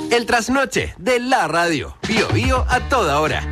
El trasnoche de la radio. Bío Bío a toda hora.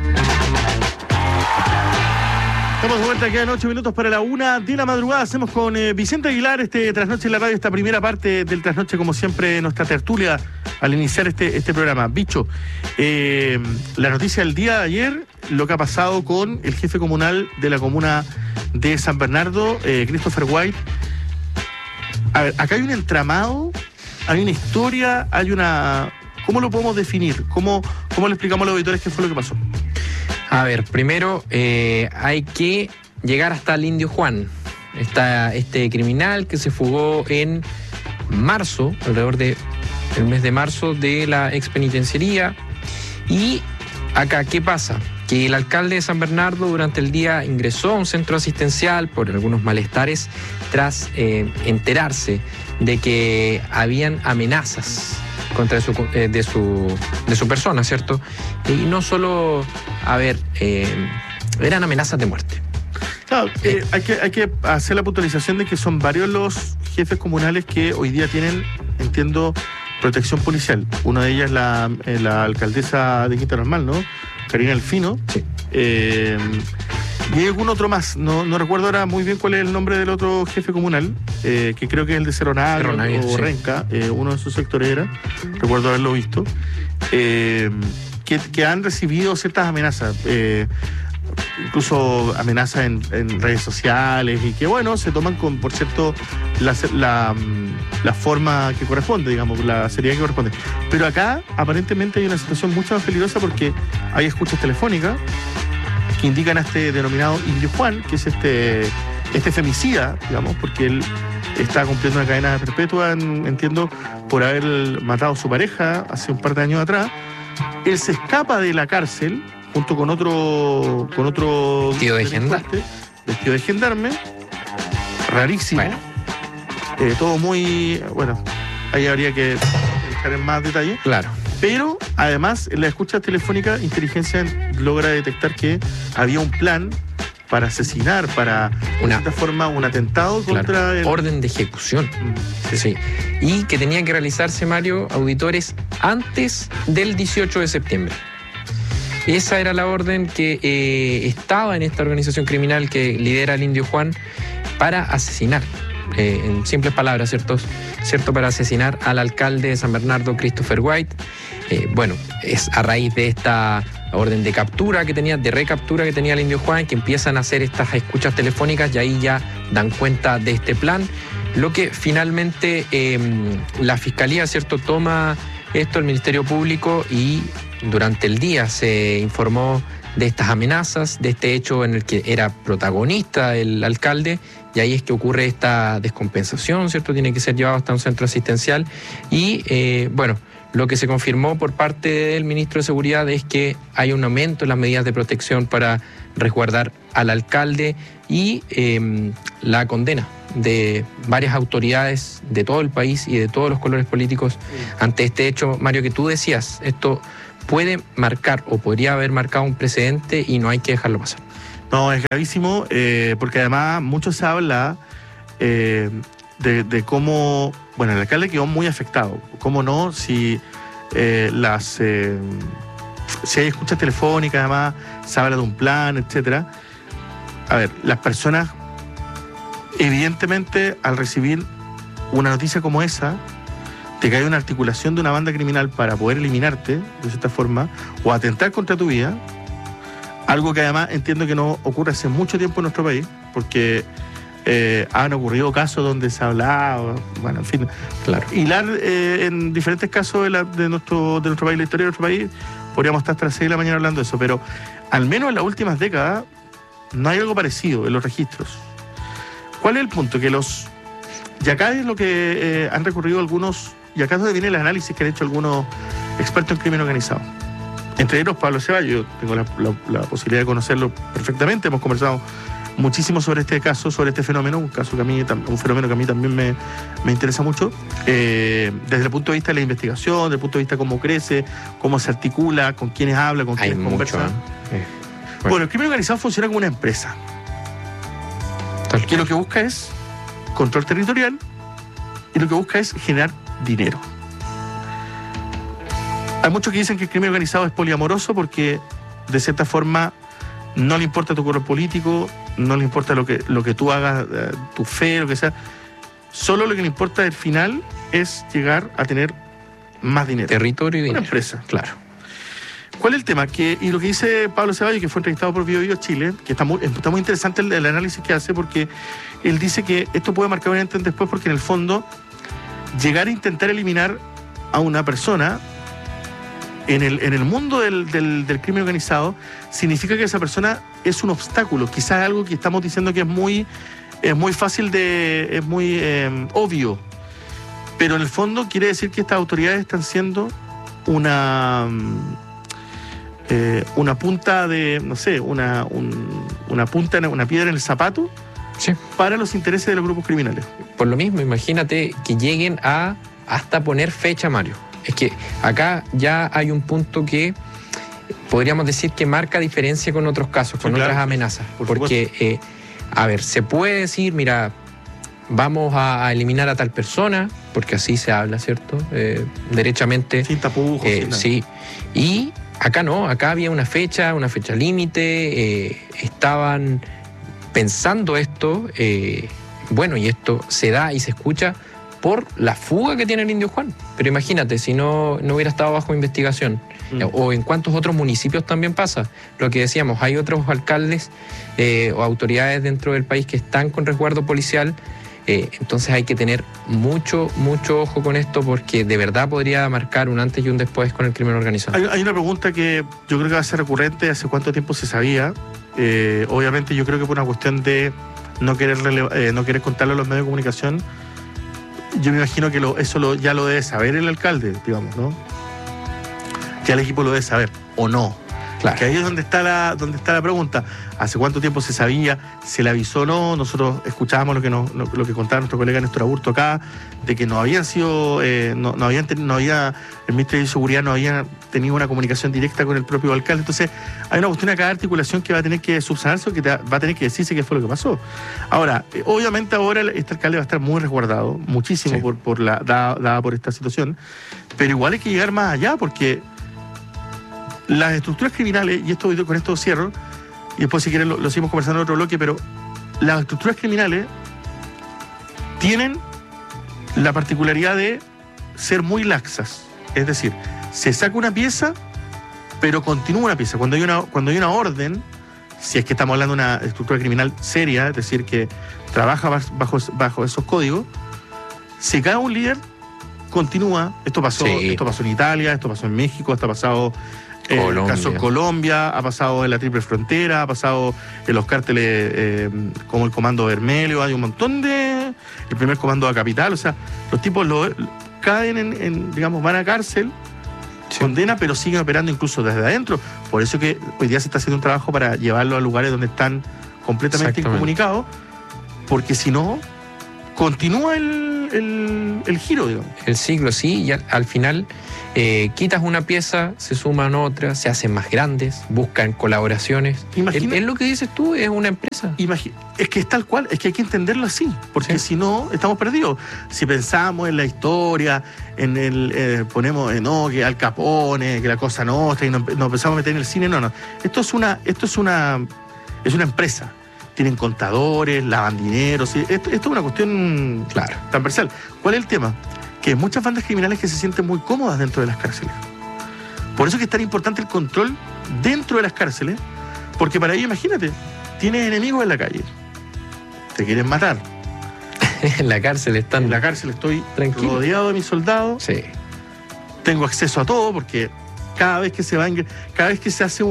Estamos de vuelta, quedan 8 minutos para la 1 de la madrugada. Hacemos con Vicente Aguilar este trasnoche en la radio, esta primera parte del trasnoche, como siempre, nuestra tertulia al iniciar este programa. Bicho, la noticia del día de ayer, lo que ha pasado con el jefe comunal de la comuna de San Bernardo, Christopher White. A ver, acá hay un entramado, hay una historia, hay una... ¿Cómo lo podemos definir? ¿Cómo le explicamos a los auditores qué fue lo que pasó? A ver, primero hay que llegar hasta el Indio Juan. Está este criminal que se fugó en marzo, alrededor del mes de marzo, de la expenitenciaría. Y acá, ¿qué pasa? Que el alcalde de San Bernardo durante el día ingresó a un centro asistencial por algunos malestares tras enterarse de que habían amenazas contra de su persona, ¿cierto? Y no solo, eran amenazas de muerte. Claro, hay que hacer la puntualización de que son varios los jefes comunales que hoy día tienen, entiendo, protección policial. Una de ellas es la alcaldesa de Quinta Normal, ¿no? Karina Alfino. Sí. Y hay algún otro más, no recuerdo ahora muy bien cuál es el nombre del otro jefe comunal, que creo que es el de Cerro Navia o sí. Renca, uno de sus sectores era, recuerdo haberlo visto, que han recibido ciertas amenazas, incluso amenazas en redes sociales, y que bueno, se toman por cierto la forma que corresponde, digamos, la seriedad que corresponde. Pero acá aparentemente hay una situación mucho más peligrosa porque hay escuchas telefónicas que indican a este denominado Indio Juan, que es este femicida, digamos, porque él está cumpliendo una cadena perpetua, entiendo, por haber matado a su pareja hace un par de años atrás. Él se escapa de la cárcel junto con otro tío de gendarme. Vestido de gendarme, rarísimo. Bueno. Todo muy, bueno, ahí habría que dejar en más detalle. Claro. Pero además, en la escucha telefónica, inteligencia logra detectar que había un plan para asesinar, de cierta forma, un atentado contra el... Orden de ejecución. Sí. Y que tenía que realizarse, Mario, auditores, antes del 18 de septiembre. Esa era la orden que estaba en esta organización criminal que lidera el Indio Juan para asesinar. En simples palabras, ¿cierto? Para asesinar al alcalde de San Bernardo, Christopher White. Bueno, es a raíz de esta orden de captura de recaptura que tenía el Indio Juan, que empiezan a hacer estas escuchas telefónicas y ahí ya dan cuenta de este plan. Lo que finalmente la Fiscalía, ¿cierto?, toma esto, el Ministerio Público, y durante el día se informó de estas amenazas, de este hecho en el que era protagonista el alcalde, y ahí es que ocurre esta descompensación, ¿cierto? Tiene que ser llevado hasta un centro asistencial y, bueno, lo que se confirmó por parte del ministro de Seguridad es que hay un aumento en las medidas de protección para resguardar al alcalde y la condena de varias autoridades de todo el país y de todos los colores políticos ante este hecho, Mario, que tú decías, esto puede marcar o podría haber marcado un precedente y no hay que dejarlo pasar. No, es gravísimo, porque además mucho se habla de cómo, bueno, el alcalde quedó muy afectado. Cómo no, si hay escuchas telefónicas, además se habla de un plan, etcétera. A ver, las personas, evidentemente, al recibir una noticia como esa, de que hay una articulación de una banda criminal para poder eliminarte, de cierta forma, o atentar contra tu vida, algo que además entiendo que no ocurre hace mucho tiempo en nuestro país, porque han ocurrido casos donde se ha hablado, bueno, en fin, claro. Hilar en diferentes casos de nuestro país, la historia de nuestro país, podríamos estar hasta las 6 de la mañana hablando de eso, pero al menos en las últimas décadas no hay algo parecido en los registros. ¿Cuál es el punto? Y acá es lo que han recurrido algunos, y acá es donde viene el análisis que han hecho algunos expertos en crimen organizado. Entre ellos Pablo Ceballos, yo tengo la posibilidad de conocerlo perfectamente, hemos conversado muchísimo sobre este caso, sobre este fenómeno, un fenómeno que a mí también me interesa mucho, desde el punto de vista de la investigación, desde el punto de vista de cómo crece, cómo se articula, con quiénes habla, con quiénes conversa. Bueno, el crimen organizado funciona como una empresa, que lo que busca es control territorial y lo que busca es generar dinero. Hay muchos que dicen que el crimen organizado es poliamoroso porque, de cierta forma, no le importa tu color político, no le importa lo que tú hagas, tu fe, lo que sea. Solo lo que le importa al final es llegar a tener más dinero. Territorio y dinero. Una empresa. Claro. ¿Cuál es el tema? Y lo que dice Pablo Ceballos, que fue entrevistado por Bio Bio Chile, que está muy interesante el análisis que hace, porque él dice que esto puede marcar un antes y un después, porque en el fondo, llegar a intentar eliminar a una persona en el mundo del crimen organizado significa que esa persona es un obstáculo. Quizás algo que estamos diciendo que es muy fácil es muy obvio, pero en el fondo quiere decir que estas autoridades están siendo una punta de, no sé, una piedra en el zapato, sí, para los intereses de los grupos criminales. Por lo mismo, imagínate que lleguen a hasta poner fecha, Mario. Es que acá ya hay un punto que podríamos decir que marca diferencia con otros casos, con otras amenazas. Porque, a ver, se puede decir, mira, vamos a eliminar a tal persona, porque así se habla, ¿cierto? Derechamente. Sin tapujos. Sí. Y acá no, acá había una fecha límite, estaban pensando esto, bueno, y esto se da y se escucha por la fuga que tiene el Indio Juan. Pero imagínate, si no hubiera estado bajo investigación, o en cuántos otros municipios también pasa. Lo que decíamos, hay otros alcaldes o autoridades dentro del país que están con resguardo policial, entonces hay que tener mucho ojo con esto, porque de verdad podría marcar un antes y un después con el crimen organizado. Hay una pregunta que yo creo que va a ser recurrente. ¿Hace cuánto tiempo se sabía? Obviamente yo creo que por una cuestión de no querer contarlo a los medios de comunicación, yo me imagino que ya lo debe saber el alcalde, digamos, ¿no? Ya el equipo lo debe saber, ¿o no? Claro. Que ahí es donde está la pregunta. ¿Hace cuánto tiempo se sabía? ¿Se le avisó o no? Nosotros escuchábamos lo que contaba nuestro colega Néstor Aburto acá, de que no habían sido, el Ministerio de Seguridad no había tenido una comunicación directa con el propio alcalde. Entonces, hay una cuestión acá de articulación que va a tener que subsanarse, o que va a tener que decirse qué fue lo que pasó. Ahora, obviamente ahora este alcalde va a estar muy resguardado, muchísimo, sí, dada por esta situación, pero igual hay que llegar más allá, porque las estructuras criminales, y con esto cierro, y después si quieren lo seguimos conversando en otro bloque, pero las estructuras criminales tienen la particularidad de ser muy laxas. Es decir, se saca una pieza, pero continúa una pieza. Cuando hay una orden, si es que estamos hablando de una estructura criminal seria, es decir, que trabaja bajo esos códigos, si cae un líder, continúa. Esto pasó en Italia, esto pasó en México, esto ha pasado en el caso Colombia, ha pasado en la Triple Frontera, ha pasado en los cárteles como el Comando Vermelho, hay un montón el primer comando de Capital, o sea, los tipos caen digamos, van a cárcel, condena, pero siguen operando incluso desde adentro. Por eso que hoy día se está haciendo un trabajo para llevarlo a lugares donde están completamente incomunicados, porque si no, continúa el giro, digamos. El ciclo, sí, y al final quitas una pieza, se suman otras, se hacen más grandes, buscan colaboraciones. Es lo que dices tú, es una empresa. Es que es tal cual, es que hay que entenderlo así, porque si no, estamos perdidos. Si pensamos en la historia, ponemos que Al Capone, que la cosa nostra, y nos empezamos a meter en el cine, no. Esto es una empresa. Tienen contadores, lavan dinero, ¿sí? Esto es una cuestión transversal. ¿Cuál es el tema? Que hay muchas bandas criminales que se sienten muy cómodas dentro de las cárceles. Por eso es que es tan importante el control dentro de las cárceles, porque para ello, imagínate, tienes enemigos en la calle, te quieren matar. En la cárcel estoy tranquilo, rodeado de mis soldados, sí, tengo acceso a todo, porque cada vez que se hace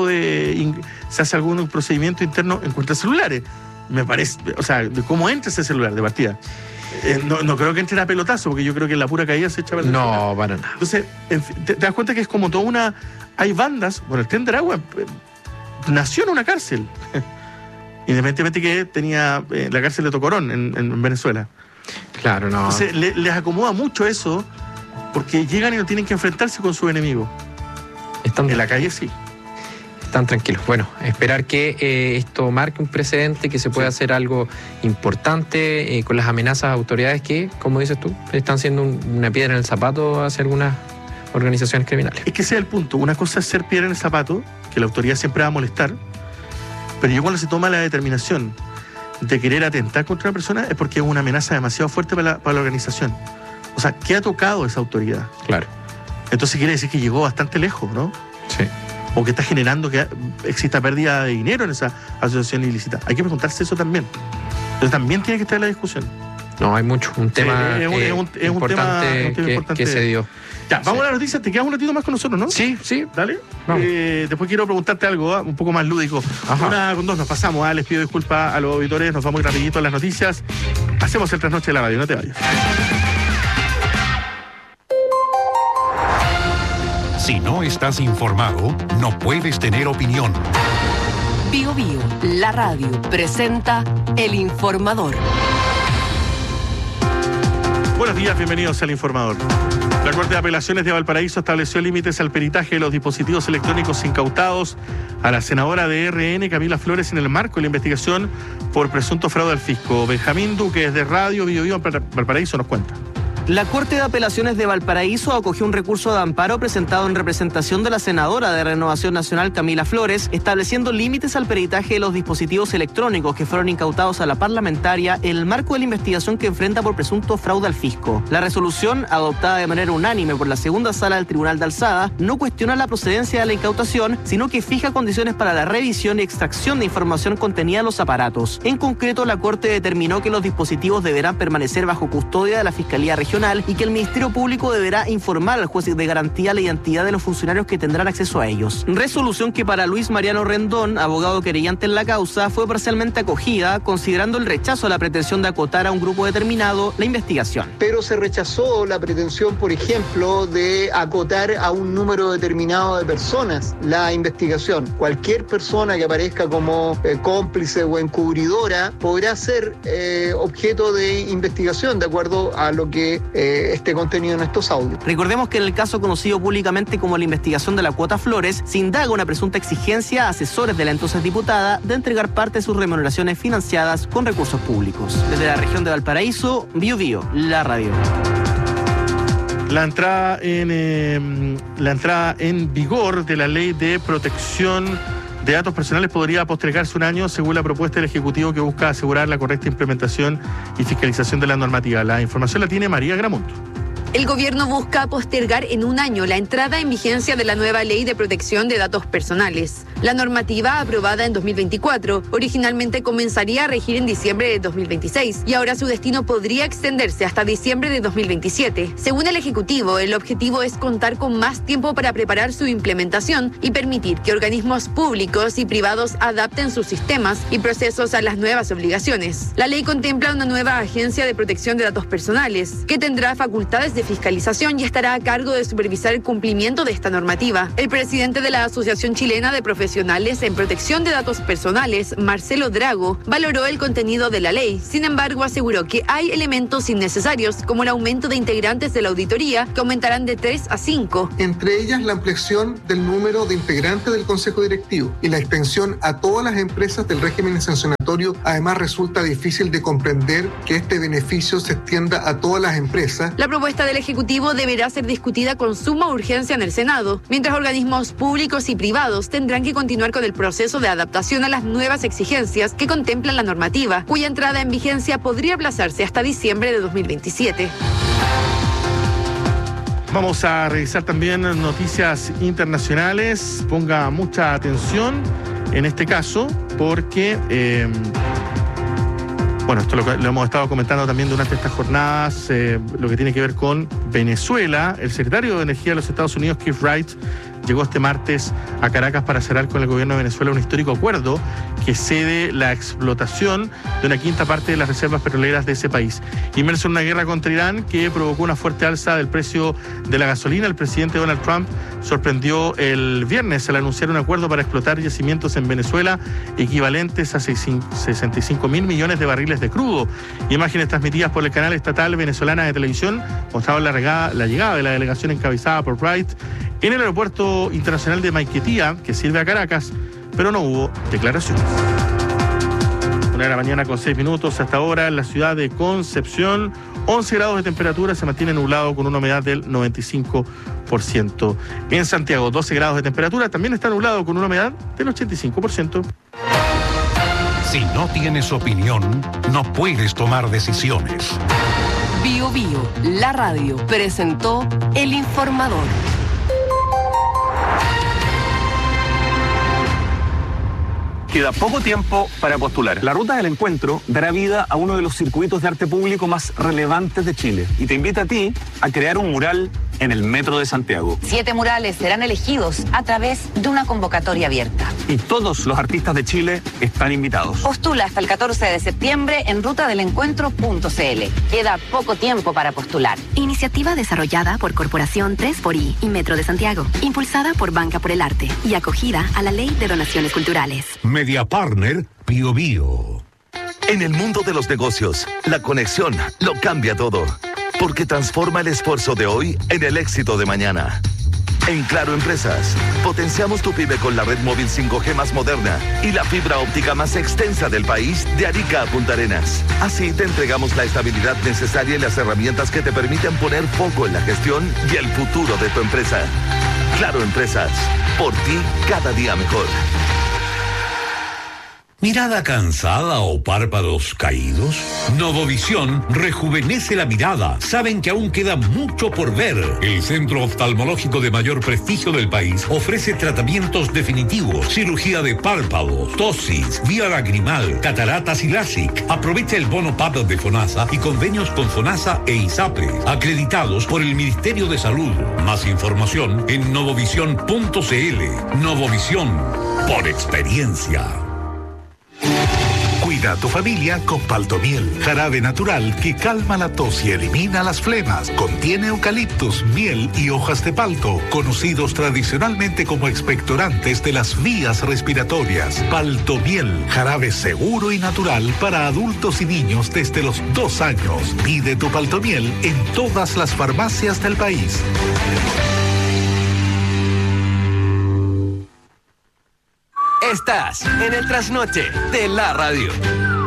se hace algún procedimiento interno, encuentra celulares. Me parece, o sea, ¿cómo entra ese celular de partida? No creo que entre a pelotazo, porque yo creo que en la pura caída se echa a perder. No, para nada. Entonces, te das cuenta que es como toda una... Hay bandas, bueno, el Tren de Aragua nació en una cárcel, independientemente que tenía la cárcel de Tocorón en Venezuela. Claro, no. Entonces, les acomoda mucho eso, porque llegan y no tienen que enfrentarse con sus enemigos. En la calle sí. Están tranquilos. Bueno, esperar que esto marque un precedente, que se pueda hacer algo importante con las amenazas a autoridades que, como dices tú, están siendo una piedra en el zapato hace organizaciones criminales. Es que ese es el punto. Una cosa es ser piedra en el zapato, que la autoridad siempre va a molestar, pero ya cuando se toma la determinación de querer atentar contra una persona es porque es una amenaza demasiado fuerte para la organización. O sea, ¿qué ha tocado esa autoridad? Claro. Entonces quiere decir que llegó bastante lejos, ¿no? Sí. O que está generando que exista pérdida de dinero en esa asociación ilícita. Hay que preguntarse eso también. Entonces también tiene que estar en la discusión. No, hay mucho. Un tema importante que se dio. Ya, vamos a la noticia. Te quedas un ratito más con nosotros, ¿no? Sí. Dale. Después quiero preguntarte algo un poco más lúdico. Ajá. Una con dos nos pasamos. Les pido disculpas a los auditores. Nos vamos muy rapidito a las noticias. Hacemos el trasnoche de la radio. No te vayas. Si no estás informado, no puedes tener opinión. Bio Bio, la radio, presenta El Informador. Buenos días, bienvenidos al Informador. La Corte de Apelaciones de Valparaíso estableció límites al peritaje de los dispositivos electrónicos incautados a la senadora de RN, Camila Flores, en el marco de la investigación por presunto fraude al fisco. Benjamín Duque, desde Radio Bio Bio Valparaíso, nos cuenta. La Corte de Apelaciones de Valparaíso acogió un recurso de amparo presentado en representación de la senadora de Renovación Nacional, Camila Flores, estableciendo límites al peritaje de los dispositivos electrónicos que fueron incautados a la parlamentaria en el marco de la investigación que enfrenta por presunto fraude al fisco. La resolución, adoptada de manera unánime por la segunda sala del Tribunal de Alzada, no cuestiona la procedencia de la incautación, sino que fija condiciones para la revisión y extracción de información contenida en los aparatos. En concreto, la Corte determinó que los dispositivos deberán permanecer bajo custodia de la Fiscalía Regional y que el Ministerio Público deberá informar al juez de garantía la identidad de los funcionarios que tendrán acceso a ellos. Resolución que para Luis Mariano Rendón, abogado querellante en la causa, fue parcialmente acogida, considerando el rechazo a la pretensión de acotar a un grupo determinado la investigación. Pero se rechazó la pretensión, por ejemplo, de acotar a un número determinado de personas la investigación. Cualquier persona que aparezca como cómplice o encubridora podrá ser objeto de investigación de acuerdo a lo que esté contenido en estos audios. Recordemos que en el caso conocido públicamente como la investigación de la cuota Flores, se indaga una presunta exigencia a asesores de la entonces diputada de entregar parte de sus remuneraciones financiadas con recursos públicos. Desde la región de Valparaíso, Bio Bio, la radio. La entrada en vigor de la Ley de Protección de Datos Personales podría postergarse un año según la propuesta del Ejecutivo que busca asegurar la correcta implementación y fiscalización de la normativa. La información la tiene María Gramonto. El gobierno busca postergar en un año la entrada en vigencia de la nueva Ley de Protección de Datos Personales. La normativa, aprobada en 2024, originalmente comenzaría a regir en diciembre de 2026 y ahora su destino podría extenderse hasta diciembre de 2027. Según el Ejecutivo, el objetivo es contar con más tiempo para preparar su implementación y permitir que organismos públicos y privados adapten sus sistemas y procesos a las nuevas obligaciones. La ley contempla una nueva Agencia de Protección de Datos Personales que tendrá facultades de fiscalización y estará a cargo de supervisar el cumplimiento de esta normativa. El presidente de la Asociación Chilena de Profesionales en Protección de Datos Personales, Marcelo Drago, valoró el contenido de la ley. Sin embargo, aseguró que hay elementos innecesarios, como el aumento de integrantes de la auditoría, que aumentarán de 3 a 5. Entre ellas, la ampliación del número de integrantes del Consejo Directivo y la extensión a todas las empresas del régimen sancionatorio. Además, resulta difícil de comprender que este beneficio se extienda a todas las empresas. La propuesta del Ejecutivo deberá ser discutida con suma urgencia en el Senado, mientras organismos públicos y privados tendrán que continuar con el proceso de adaptación a las nuevas exigencias que contempla la normativa, cuya entrada en vigencia podría aplazarse hasta diciembre de 2027. Vamos a revisar también noticias internacionales. Ponga mucha atención en este caso porque... Bueno, esto lo hemos estado comentando también durante estas jornadas, lo que tiene que ver con Venezuela. El secretario de Energía de los Estados Unidos, Keith Wright, llegó este martes a Caracas para cerrar con el gobierno de Venezuela un histórico acuerdo que cede la explotación de una quinta parte de las reservas petroleras de ese país. Inmerso en una guerra contra Irán que provocó una fuerte alza del precio de la gasolina, el presidente Donald Trump sorprendió el viernes al anunciar un acuerdo para explotar yacimientos en Venezuela equivalentes a 65 mil millones de barriles de crudo. Imágenes transmitidas por el canal estatal venezolana de televisión mostraban la llegada de la delegación encabezada por Wright en el aeropuerto internacional de Maiquetía, que sirve a Caracas, pero no hubo declaraciones. 1:06 a.m. hasta ahora en la ciudad de Concepción. 11 grados de temperatura, se mantiene nublado con una humedad del 95%. En Santiago, 12 grados de temperatura, también está nublado con una humedad del 85%. Si no tienes opinión, no puedes tomar decisiones. Bio Bio, la radio, presentó El Informador. Queda poco tiempo para postular. La Ruta del Encuentro dará vida a uno de los circuitos de arte público más relevantes de Chile y te invita a ti a crear un mural en el Metro de Santiago. 7 murales serán elegidos a través de una convocatoria abierta. Y todos los artistas de Chile están invitados. Postula hasta el 14 de septiembre en rutadelencuentro.cl. Queda poco tiempo para postular. Iniciativa desarrollada por Corporación 3xI y Metro de Santiago, impulsada por Banca por el Arte y acogida a la Ley de Donaciones Culturales. Media Partner Bio Bio. En el mundo de los negocios, la conexión lo cambia todo, porque transforma el esfuerzo de hoy en el éxito de mañana. En Claro Empresas, potenciamos tu pyme con la red móvil 5G más moderna y la fibra óptica más extensa del país, de Arica a Punta Arenas. Así te entregamos la estabilidad necesaria y las herramientas que te permiten poner foco en la gestión y el futuro de tu empresa. Claro Empresas, por ti cada día mejor. ¿Mirada cansada o párpados caídos? Novovisión rejuvenece la mirada. Saben que aún queda mucho por ver. El centro oftalmológico de mayor prestigio del país ofrece tratamientos definitivos, cirugía de párpados, tosis, vía lagrimal, cataratas y LASIK. Aprovecha el bono PAP de FONASA y convenios con FONASA e ISAPRE, acreditados por el Ministerio de Salud. Más información en novovisión.cl. Novovisión, por experiencia. Cuida a tu familia con Paltomiel, jarabe natural que calma la tos y elimina las flemas. Contiene eucaliptus, miel y hojas de palto, conocidos tradicionalmente como expectorantes de las vías respiratorias. Paltomiel, jarabe seguro y natural para adultos y niños desde los 2 años. Pide tu Paltomiel en todas las farmacias del país. Estás en el trasnoche de la radio.